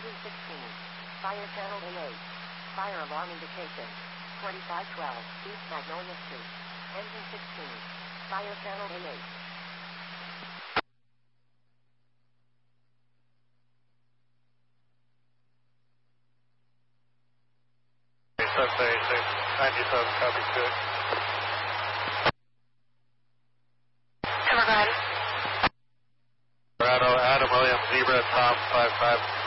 Engine 16. Fire channel A8. Fire alarm indication. 2512 East Magnolia Street. Engine 16. Fire channel A8. Sunday 97, copy 6. Colorado, Adam William, Zebra, Tom, 55.